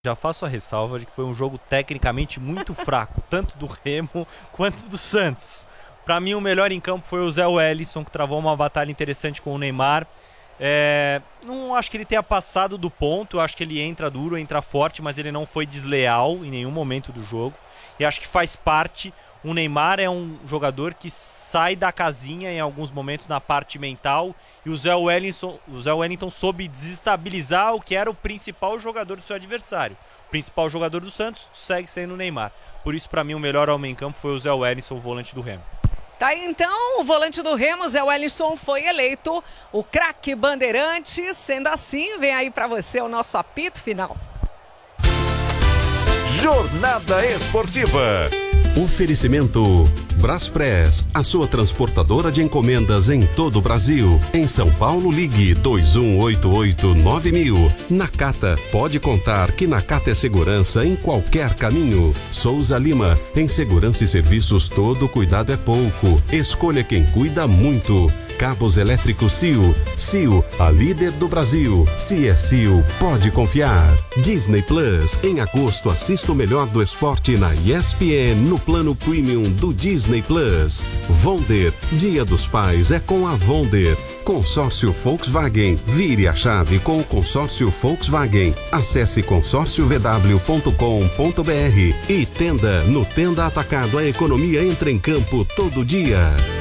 Já faço a ressalva de que foi um jogo tecnicamente muito fraco, tanto do Remo quanto do Santos. Para mim, o melhor em campo foi o Zé Wellison, que travou uma batalha interessante com o Neymar. Não acho que ele tenha passado do ponto, eu acho que ele entra duro, entra forte, mas ele não foi desleal em nenhum momento do jogo. E acho que faz parte. O Neymar é um jogador que sai da casinha em alguns momentos na parte mental, e o Zé Wellington soube desestabilizar o que era o principal jogador do seu adversário. O principal jogador do Santos segue sendo o Neymar. Por isso, para mim, o melhor homem em campo foi o Zé Wellington, o volante do Remo. Tá aí então, o volante do Remo, Zé Wellington, foi eleito o craque bandeirante. Sendo assim, vem aí para você o nosso apito final. Jornada Esportiva. Oferecimento Braspress, a sua transportadora de encomendas em todo o Brasil. Em São Paulo, ligue 2188-9000. Nakata, pode contar que Nakata é segurança em qualquer caminho. Souza Lima, em segurança e serviços todo cuidado é pouco. Escolha quem cuida muito. Cabos elétricos Sil. Sil, a líder do Brasil. Se é Sil, pode confiar. Disney Plus, em agosto assista o melhor do esporte na ESPN no plano premium do Disney Plus. Vonder, Dia dos Pais é com a Vonder. Consórcio Volkswagen, vire a chave com o consórcio Volkswagen. Acesse consórciovw.com.br e Tenda, no Tenda Atacado a economia entra em campo todo dia.